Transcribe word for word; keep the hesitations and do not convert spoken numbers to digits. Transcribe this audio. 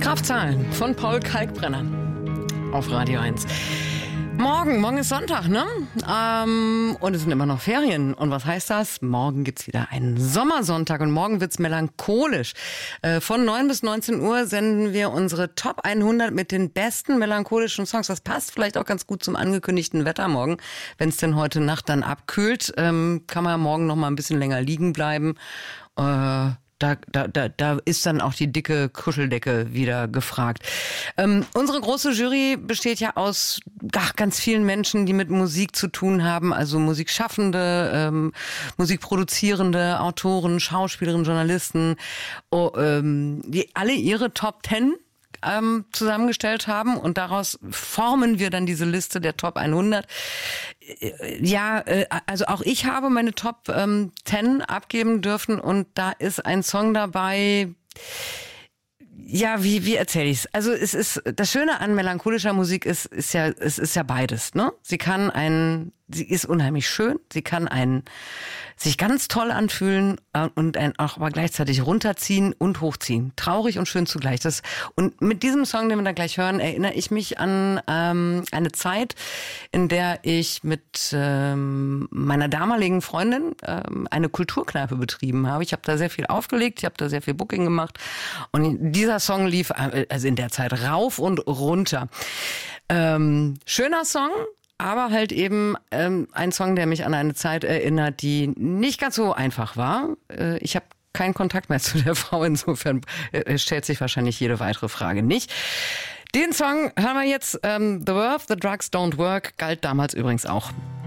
Schlafzahlen von Paul Kalkbrenner auf Radio eins. Morgen, morgen ist Sonntag, ne? Ähm, und es sind immer noch Ferien. Und was heißt das? Morgen gibt's wieder einen Sommersonntag und morgen wird's melancholisch. Äh, von neun bis neunzehn Uhr senden wir unsere Top hundert mit den besten melancholischen Songs. Das passt vielleicht auch ganz gut zum angekündigten Wetter morgen. Wenn es denn heute Nacht dann abkühlt, ähm, kann man morgen noch mal ein bisschen länger liegen bleiben. Äh, Da, da, da, da ist dann auch die dicke Kuscheldecke wieder gefragt. Ähm, unsere große Jury besteht ja aus ach, ganz vielen Menschen, die mit Musik zu tun haben, also Musikschaffende, ähm, Musikproduzierende, Autoren, Schauspielerinnen, Journalisten, oh, ähm, die alle ihre Top Ten ähm, zusammengestellt haben und daraus formen wir dann diese Liste der Top hundert. Ja, also auch ich habe meine Top ähm, zehn abgeben dürfen und da ist ein Song dabei. Ja, wie wie erzähle ich's? Also es ist das Schöne an melancholischer Musik ist ist ja es ist ja beides, ne? Sie kann einen, sie ist unheimlich schön, sie kann einen sich ganz toll anfühlen und einen auch aber gleichzeitig runterziehen und hochziehen, traurig und schön zugleich. Das und mit diesem Song, den wir da gleich hören, erinnere ich mich an ähm, eine Zeit, in der ich mit ähm, meiner damaligen Freundin ähm, eine Kulturkneipe betrieben habe. Ich habe da sehr viel aufgelegt, ich habe da sehr viel Booking gemacht und dieser Song lief also in der Zeit rauf und runter. Ähm, schöner Song, aber halt eben ähm, ein Song, der mich an eine Zeit erinnert, die nicht ganz so einfach war. Äh, ich habe keinen Kontakt mehr zu der Frau, insofern äh, stellt sich wahrscheinlich jede weitere Frage nicht. Den Song hören wir jetzt, ähm, The Verve, The Drugs Don't Work, galt damals übrigens auch.